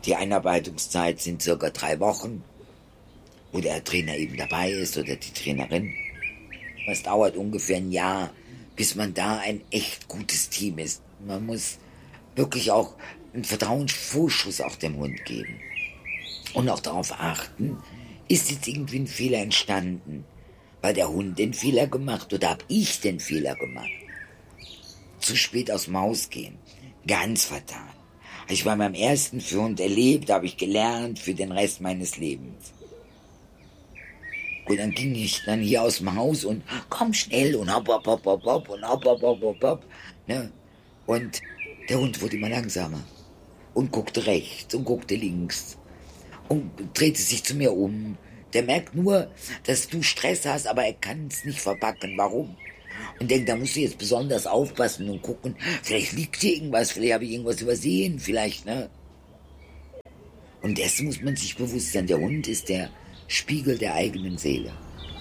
Die Einarbeitungszeit sind circa 3 Wochen, wo der Trainer eben dabei ist oder die Trainerin. Es dauert ungefähr ein Jahr, bis man da ein echt gutes Team ist. Man muss wirklich auch einen Vertrauensvorschuss auch dem Hund geben. Und auch darauf achten, ist jetzt irgendwie ein Fehler entstanden? Weil der Hund den Fehler gemacht oder habe ich den Fehler gemacht? Zu spät aus dem Haus gehen. Ganz fatal. Ich war beim ersten Führhund erlebt, habe ich gelernt für den Rest meines Lebens. Und dann ging ich dann hier aus dem Haus und komm schnell und hopp, hopp, hopp, hopp, hopp und hopp, hopp, hopp, hopp, hopp. Ne? Und der Hund wurde immer langsamer und guckte rechts und guckte links und drehte sich zu mir um. Der merkt nur, dass du Stress hast, aber er kann es nicht verpacken. Warum? Und denkt, da musst du jetzt besonders aufpassen und gucken, vielleicht liegt hier irgendwas, vielleicht habe ich irgendwas übersehen, vielleicht, ne? Und dessen muss man sich bewusst sein, der Hund ist der Spiegel der eigenen Seele.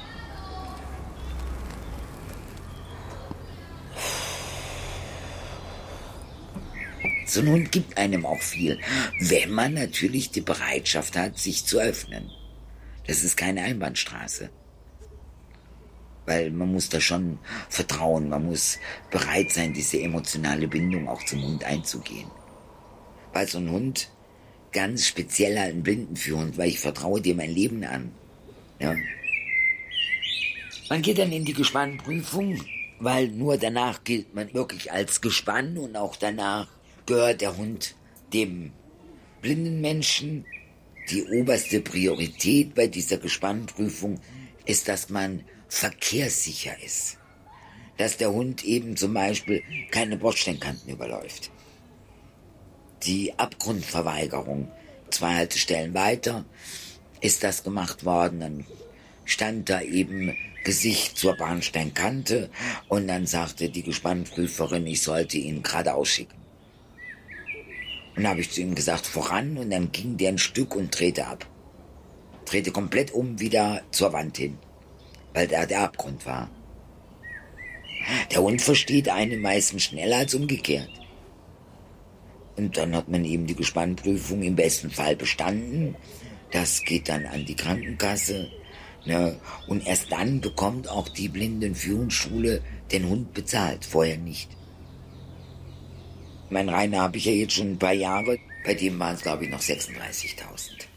So ein Hund gibt einem auch viel, wenn man natürlich die Bereitschaft hat, sich zu öffnen. Das ist keine Einbahnstraße. Weil man muss da schon vertrauen, man muss bereit sein, diese emotionale Bindung auch zum Hund einzugehen. Weil so ein Hund ganz speziell halt ein Blindenführhund, weil ich vertraue dir mein Leben an. Ja. Man geht dann in die Gespannprüfung, weil nur danach gilt man wirklich als Gespann und auch danach gehört der Hund dem blinden Menschen. Die oberste Priorität bei dieser Gespannprüfung ist, dass man verkehrssicher ist. Dass der Hund eben zum Beispiel keine Bordsteinkanten überläuft. Die Abgrundverweigerung, 2 Haltestellen weiter, ist das gemacht worden. Dann stand da eben Gesicht zur Bahnsteinkante und dann sagte die Gespannprüferin, ich sollte ihn geradeaus schicken. Und dann habe ich zu ihm gesagt, voran, und dann ging der ein Stück und drehte ab. Drehte komplett um wieder zur Wand hin, weil da der Abgrund war. Der Hund versteht einen meistens schneller als umgekehrt. Und dann hat man eben die Gespannprüfung im besten Fall bestanden. Das geht dann an die Krankenkasse. Ne? Und erst dann bekommt auch die Blindenführungsschule den Hund bezahlt, vorher nicht. Mein Rainer habe ich ja jetzt schon ein paar Jahre. Bei dem waren es, glaube ich, noch 36.000.